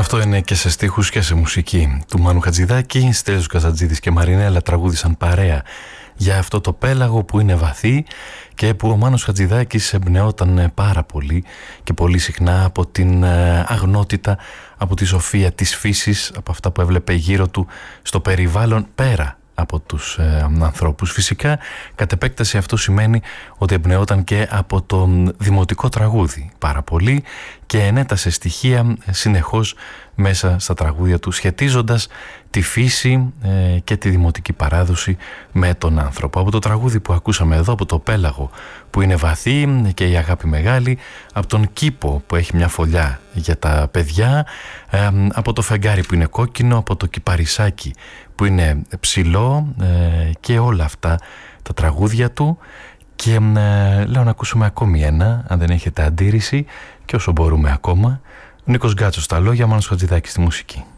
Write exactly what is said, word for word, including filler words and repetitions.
Αυτό είναι και σε στίχους και σε μουσική του Μάνου Χατζηδάκη. Στέλιος Καζατζίδης και Μαρινέλα τραγούδισαν παρέα για αυτό το πέλαγο που είναι βαθύ και που ο Μάνος Χατζηδάκης εμπνεόταν πάρα πολύ και πολύ συχνά από την αγνότητα, από τη σοφία της φύσης, από αυτά που έβλεπε γύρω του στο περιβάλλον πέρα από τους ε, ανθρώπους. Φυσικά, κατ' επέκταση αυτό σημαίνει ότι εμπνεόταν και από το δημοτικό τραγούδι πάρα πολύ και ενέτασε στοιχεία συνεχώς μέσα στα τραγούδια του, σχετίζοντας τη φύση ε, και τη δημοτική παράδοση με τον άνθρωπο. Από το τραγούδι που ακούσαμε εδώ, από το πέλαγο που είναι βαθύ και η αγάπη μεγάλη, από τον κήπο που έχει μια φωλιά για τα παιδιά, ε, από το φεγγάρι που είναι κόκκινο, από το κυπαρισάκι που είναι ψηλό ε, και όλα αυτά τα τραγούδια του. Και ε, λέω να ακούσουμε ακόμη ένα, αν δεν έχετε αντίρρηση, και όσο μπορούμε ακόμα. Ο Νίκος Γκάτσος στα λόγια, Μάνος Χατζηδάκης στη μουσική.